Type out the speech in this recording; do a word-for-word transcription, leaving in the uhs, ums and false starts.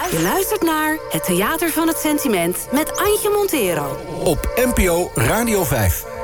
Je luistert naar Het Theater van het Sentiment met Antje Montero. Op N P O Radio vijf.